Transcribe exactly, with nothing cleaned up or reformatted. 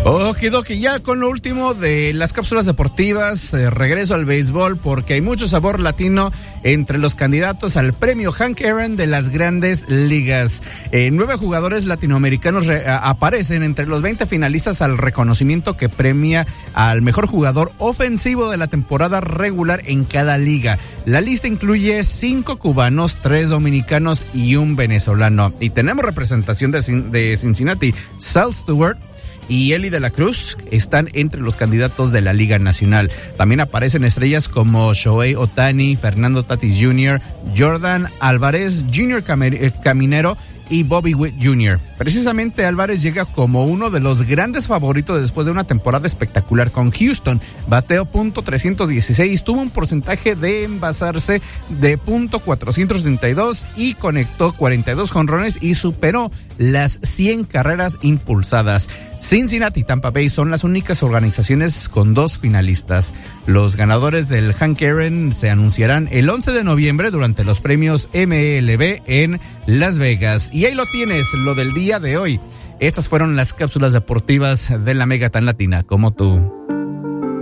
Okidoki, ya con lo último de las cápsulas deportivas, eh, regreso al béisbol porque hay mucho sabor latino entre los candidatos al premio Hank Aaron de las Grandes Ligas. Eh, nueve jugadores latinoamericanos re, a, aparecen entre los veinte finalistas al reconocimiento que premia al mejor jugador ofensivo de la temporada regular en cada liga. La lista incluye cinco cubanos, tres dominicanos y un venezolano. Y tenemos representación de, de Cincinnati. Sal Stewart y Eli de la Cruz están entre los candidatos de la Liga Nacional. También aparecen estrellas como Shohei Ohtani, Fernando Tatis junior, Jordan Álvarez, Junior Caminero y Bobby Witt junior Precisamente Álvarez llega como uno de los grandes favoritos después de una temporada espectacular con Houston. Bateó punto trescientos dieciséis, tuvo un porcentaje de envasarse de punto cuatrocientos treinta y dos y conectó cuarenta y dos jonrones y superó las cien carreras impulsadas. Cincinnati y Tampa Bay son las únicas organizaciones con dos finalistas. Los ganadores del Hank Aaron se anunciarán el once de noviembre durante los premios M L B en Las Vegas. Y ahí lo tienes, lo del día de hoy. Estas fueron las cápsulas deportivas de la Mega tan latina como tú.